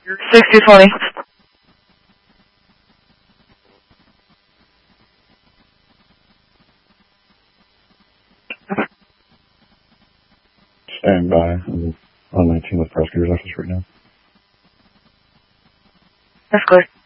6020. Stand by. I'm on 19 with prosecutor's office right now. That's clear.